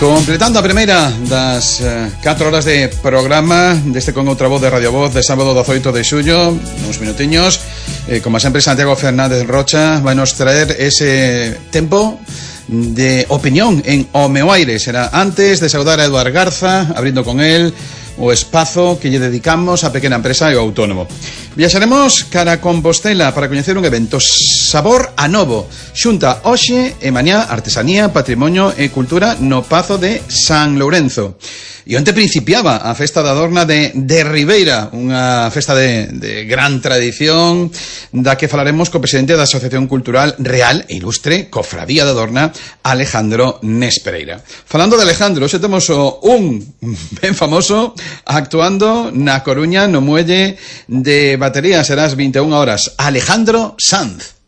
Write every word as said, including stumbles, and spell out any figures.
Completando a primeira das uh, catro horas de programa deste con outra voz de Radio Voz de sábado dezoito de xullo, uns minutiños, eh, como sempre Santiago Fernández Rocha vai nos traer ese tempo de opinión en O Meu Aire. Será antes de saudar a Eduard Garza, abrindo con él o espazo que lle dedicamos á pequena empresa e ao autónomo. Viaxaremos cara a Compostela para coñecer un evento Sabor a Novo, xunta hoxe e mañá artesanía, patrimonio e cultura no Pazo de San Lourenzo. E onte principiaba a festa da Adorna de, de Ribeira, unha festa de, de gran tradición, da que falaremos co presidente da Asociación Cultural Real e Ilustre Cofradía da Adorna, Alejandro Nespereira. Falando de Alejandro, hoxe temos o un ben famoso actuando na Coruña no muelle de Batería, serás vinte e unha horas, Alejandro Sanz.